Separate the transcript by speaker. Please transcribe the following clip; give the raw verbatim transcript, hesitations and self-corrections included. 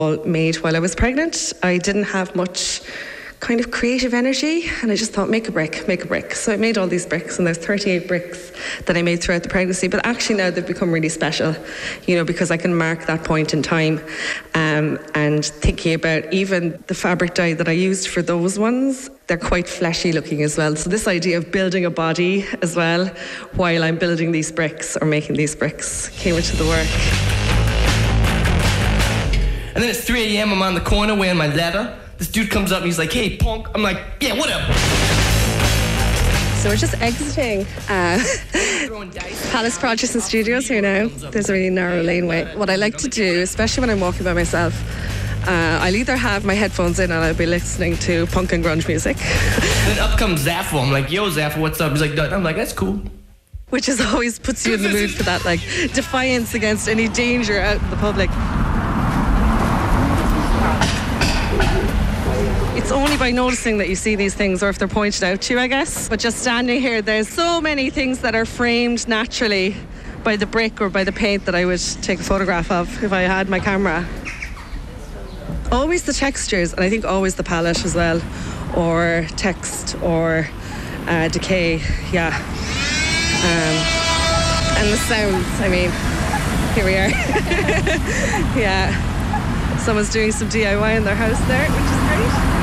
Speaker 1: made while I was pregnant. I didn't have much kind of creative energy, and I just thought, make a brick, make a brick. So I made all these bricks, and there's thirty-eight bricks that I made throughout the pregnancy, but actually now they've become really special, you know, because I can mark that point in time. Um, and thinking about even the fabric dye that I used for those ones, they're quite fleshy looking as well. So this idea of building a body as well while I'm building these bricks or making these bricks came into the work.
Speaker 2: And then it's three a.m. I'm on the corner wearing my leather. This dude comes up and he's like, hey, punk. I'm like, yeah, whatever.
Speaker 1: So we're just exiting uh, Palace Projects and Studios here now. There's a really narrow laneway. What I like to do, especially when I'm walking by myself, uh, I'll either have my headphones in and I'll be listening to punk and grunge music.
Speaker 2: Then up comes Zaffo. I'm like, yo, Zaffo, what's up? He's like, I'm like, that's cool.
Speaker 1: Which is always puts you in the mood for that, like, defiance against any danger out in the public. It's only by noticing that you see these things, or if they're pointed out to you, I guess. But just standing here, there's so many things that are framed naturally by the brick or by the paint that I would take a photograph of if I had my camera. Always the textures, and I think always the palette as well, or text, or uh, decay, yeah. Um, and the sounds, I mean, here we are. Yeah. Someone's doing some D I Y in their house there, which is great.